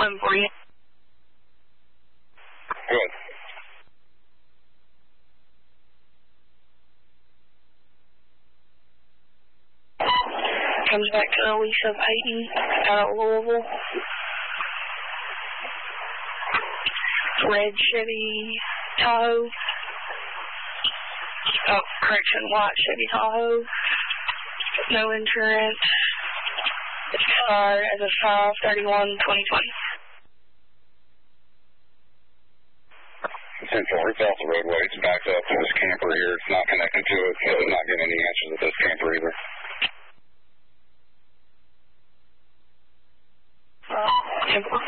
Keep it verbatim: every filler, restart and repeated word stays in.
eleven for you. Good. Comes back to Lisa Payton out of Louisville. Red Chevy Tahoe. Oh, correction, white Chevy Tahoe. No insurance. It's expired as of five thirty-one twenty twenty. Central, it's off the roadway. It's backed up to this camper here. It's not connected to it, so I'm not getting any answers with this camper either. Uh, camper.